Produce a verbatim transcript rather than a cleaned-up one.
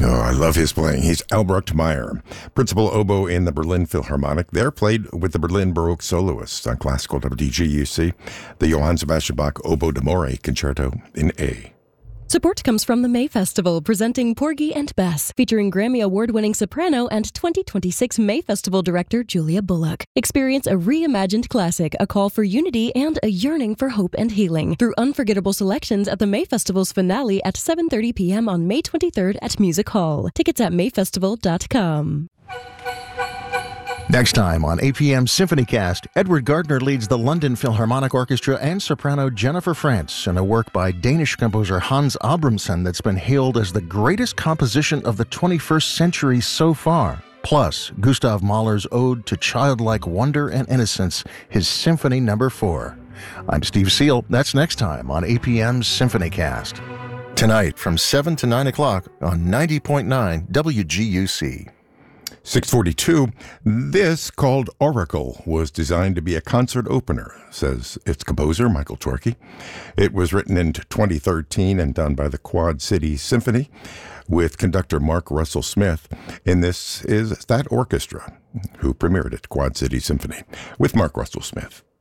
Oh, I love his playing. He's Albrecht Meyer, principal oboe in the Berlin Philharmonic. They're played with the Berlin Baroque Soloists on classical W D G U C, the Johann Sebastian Bach Oboe d'Amore Concerto in A. Support comes from the May Festival, presenting Porgy and Bess, featuring Grammy Award-winning soprano and twenty twenty-six May Festival director Julia Bullock. Experience a reimagined classic, a call for unity, and a yearning for hope and healing through unforgettable selections at the May Festival's finale at seven thirty p.m. on May twenty-third at Music Hall. Tickets at may festival dot com. Next time on A P M SymphonyCast, Edward Gardner leads the London Philharmonic Orchestra and soprano Jennifer Frantz in a work by Danish composer Hans Abramson that's been hailed as the greatest composition of the twenty-first century so far. Plus, Gustav Mahler's ode to childlike wonder and innocence, his Symphony Number Four. I'm Steve Seal. That's next time on A P M SymphonyCast. Tonight from seven to nine o'clock on ninety point nine W G U C. six forty-two, this, called Oracle, was designed to be a concert opener, says its composer, Michael Chorkey. It was written in twenty thirteen and done by the Quad City Symphony with conductor Mark Russell Smith. And this is that orchestra who premiered at Quad City Symphony with Mark Russell Smith.